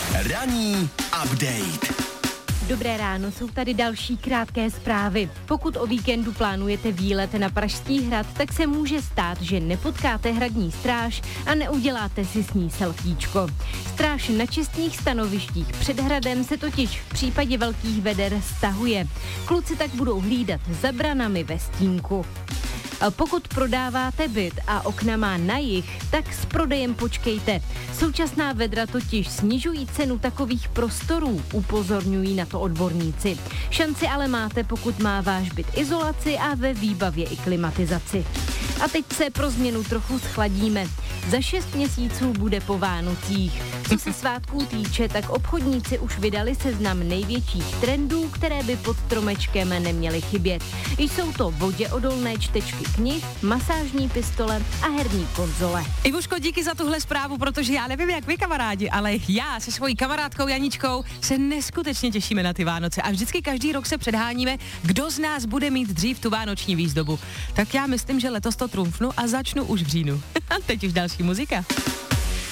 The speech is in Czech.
Ranní update. Dobré ráno, jsou tady další krátké zprávy. Pokud o víkendu plánujete výlet na Pražský hrad, tak se může stát, že nepotkáte hradní stráž a neuděláte si s ní selfiečko. Stráž na čistých stanovištích před hradem se totiž v případě velkých veder stahuje. Kluci tak budou hlídat za branami ve stínku. Pokud prodáváte byt a okna má na jih, tak s prodejem počkejte. Současná vedra totiž snižují cenu takových prostorů, upozorňují na to odborníci. Šanci ale máte, pokud má váš byt izolaci a ve výbavě i klimatizaci. A teď se pro změnu trochu schladíme. Za 6 měsíců bude po Vánocích. Co se svátků týče, tak obchodníci už vydali seznam největších trendů, které by pod stromečkem neměly chybět. Jsou to voděodolné čtečky knih, masážní pistole a herní konzole. Ivuško, díky za tuhle zprávu, protože já nevím, jak vy kamarádi, ale já se svojí kamarádkou Janičkou se neskutečně těšíme na ty Vánoce a vždycky každý rok se předháníme, kdo z nás bude mít dřív tu vánoční výzdobu. Tak já myslím, že letos to trumfnu a začnu už v říjnu. A teď už další muzika.